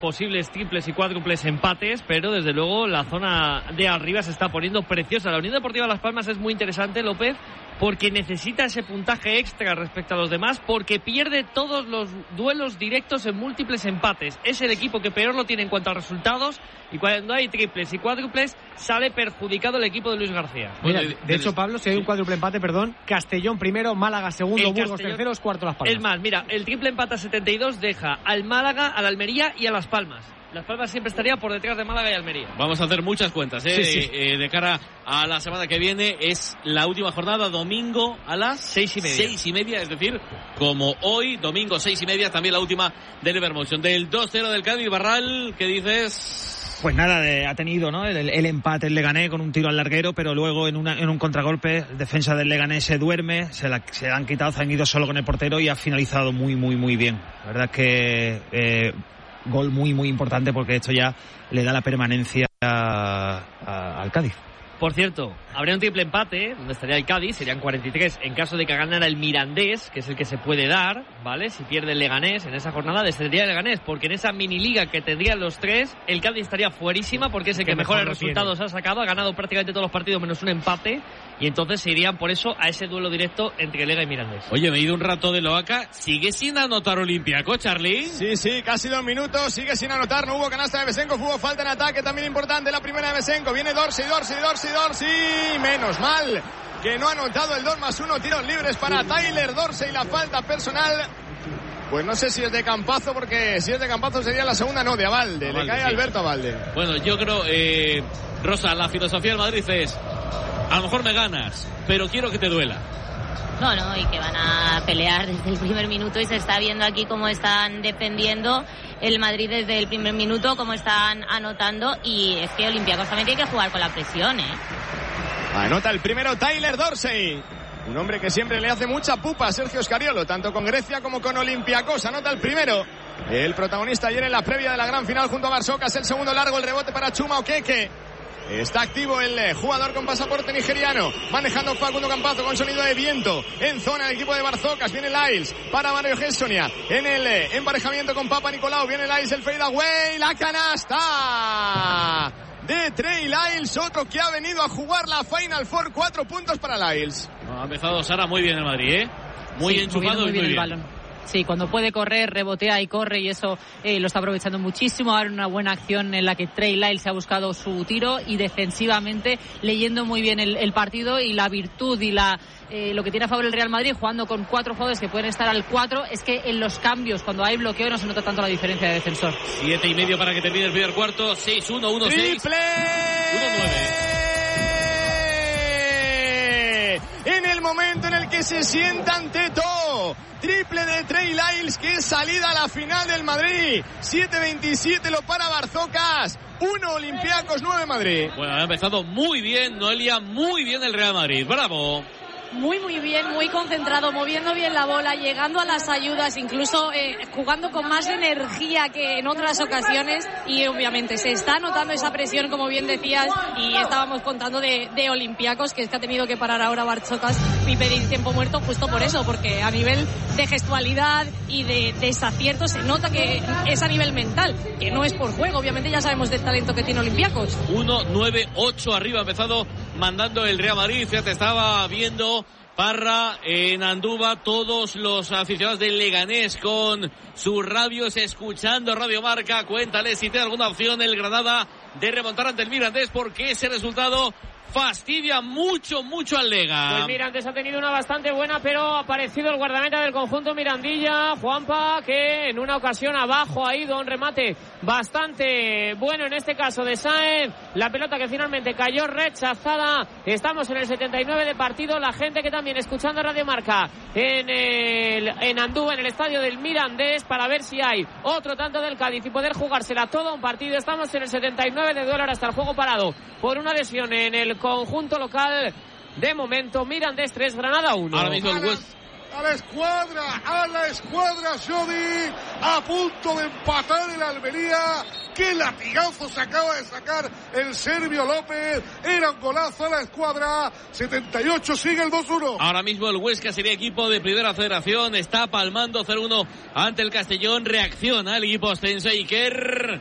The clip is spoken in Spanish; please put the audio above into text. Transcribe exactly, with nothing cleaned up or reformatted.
posibles triples y cuádruples empates, pero desde luego la zona de arriba se está poniendo preciosa. La Unión Deportiva Las Palmas es muy interesante, López, porque necesita ese puntaje extra respecto a los demás, porque pierde todos los duelos directos en múltiples empates. Es el equipo que peor lo tiene en cuanto a resultados, y cuando hay triples y cuádruples sale perjudicado el equipo de Luis García. Mira, de, de hecho, Pablo, si hay un cuádruple empate, perdón, Castellón primero, Málaga segundo, el Burgos Castellón, terceros, cuarto Las Palmas. Es más, mira, el triple empate a setenta y dos deja al Málaga, al Almería y a Las Palmas. Las Palmas siempre estaría por detrás de Málaga y Almería. Vamos a hacer muchas cuentas, ¿eh? Sí, sí. Eh, de cara a la semana que viene. Es la última jornada, domingo a las seis y media. Seis y media, es decir, como hoy, domingo seis y media, también la última del Evermotion. Del dos cero del Cádiz. Barral, ¿qué dices? Pues nada, de, ha tenido, ¿no? El, el empate el Leganés con un tiro al larguero, pero luego en, una, en un contragolpe, defensa del Leganés se duerme, se la, se la han quitado, se han ido solo con el portero y ha finalizado muy, muy, muy bien. La verdad es que eh, gol muy, muy importante, porque esto ya le da la permanencia a, a, al Cádiz. Por cierto, habría un triple empate, donde estaría el Cádiz, serían cuarenta y tres, en caso de que ganara el Mirandés, que es el que se puede dar, ¿vale? Si pierde el Leganés en esa jornada, descendería el Leganés, porque en esa mini liga que tendrían los tres, el Cádiz estaría fuerísima, porque es el que, que mejores resultados tiene. Ha sacado, ha ganado prácticamente todos los partidos menos un empate, y entonces se irían por eso a ese duelo directo entre Lega y Mirandés. Oye, me he ido un rato de Loaca, ¿sigue sin anotar Olympiacos, Charly? Sí, sí, casi dos minutos, sigue sin anotar, no hubo canasta de Besenko, hubo falta en ataque, también importante la primera de Besenko, viene Dorsey, Dorsey, Dorsey, Dorsey, menos mal que no ha anotado el dos más uno, tiros libres para Tyler Dorsey, la falta personal, pues no sé si es de Campazo, porque si es de Campazo sería la segunda, no, de Abalde, Abalde le cae a sí. Alberto Abalde. Bueno, yo creo, eh, Rosa, la filosofía del Madrid es, a lo mejor me ganas, pero quiero que te duela. No, no, y que van a pelear desde el primer minuto, y se está viendo aquí cómo están defendiendo el Madrid desde el primer minuto, cómo están anotando, y es que Olympiacos también tiene que jugar con la presión, ¿eh? Anota el primero Tyler Dorsey, un hombre que siempre le hace mucha pupa a Sergio Scariolo, tanto con Grecia como con Olympiacos. Anota el primero, el protagonista ayer en la previa de la gran final junto a Barsocas. El segundo largo, el rebote para Chuma Okeke. Está activo el jugador con pasaporte nigeriano, manejando Facundo Campazo con sonido de viento. En zona el equipo de Barzocas, viene Lyles para Mario Gessonia. En el emparejamiento con Papa Nicolau, viene Lyles, el fade away, la canasta de Trey Lyles, otro que ha venido a jugar la Final Four. Cuatro puntos para Lyles. No, ha empezado Sara muy bien el Madrid, ¿eh? Muy sí, enchufado muy bien, muy bien y muy el bien. balón. Sí, cuando puede correr, rebotea y corre, y eso eh, lo está aprovechando muchísimo. Ahora una buena acción en la que Trey Lyles ha buscado su tiro, y defensivamente leyendo muy bien el, el partido, y la virtud y la eh, lo que tiene a favor el Real Madrid, jugando con cuatro jugadores que pueden estar al cuatro, es que en los cambios, cuando hay bloqueo, no se nota tanto la diferencia de defensor. Siete y medio para que termine el primer cuarto. seis uno, uno seis. ¡Triple! uno nueve. En el momento en el que se sienta ante todo, triple de Trey Lyles, que es salida a la final del Madrid. siete veintisiete lo para Barzocas, uno Olympiacos, nueve Madrid. Bueno, ha empezado muy bien Noelia, muy bien el Real Madrid, bravo. Muy, muy bien, muy concentrado, moviendo bien la bola, llegando a las ayudas, incluso eh, jugando con más energía que en otras ocasiones, y obviamente se está notando esa presión, como bien decías, y estábamos contando de, de Olympiacos, que es que ha tenido que parar ahora Barzocas y pedir tiempo muerto justo por eso, porque a nivel de gestualidad y de desacierto se nota que es a nivel mental, que no es por juego. Obviamente ya sabemos del talento que tiene Olympiacos. uno nueve ocho arriba, ha empezado mandando el Real Madrid. Fíjate, estaba viendo Parra en Andúba, todos los aficionados del Leganés con sus radios, escuchando Radio Marca. Cuéntale si tiene alguna opción el Granada de remontar ante el Mirandés, porque ese resultado fastidia mucho, mucho al Lega. Pues Mirandés ha tenido una bastante buena, pero ha aparecido el guardameta del conjunto Mirandilla, Juanpa, que en una ocasión abajo ha ido un remate bastante bueno, en este caso de Sáenz. La pelota que finalmente cayó rechazada. Estamos en el setenta y nueve de partido. La gente que también escuchando Radio Marca en, el, en Andúba, en el estadio del Mirandés, para ver si hay otro tanto del Cádiz y poder jugársela todo un partido. Estamos en el setenta y nueve de dólar hasta el juego parado por una lesión en el conjunto local. De momento, Mirandés tres, Granada uno. Ahora mismo el West. A la escuadra, a la escuadra, Jody, a punto de empatar el Almería. ¡Qué latigazo se acaba de sacar el serbio López! Era un golazo a la escuadra. setenta y ocho, sigue el dos uno. Ahora mismo el Huesca sería equipo de Primera Federación. Está palmando cero uno ante el Castellón. Reacciona el equipo ostense. Iker.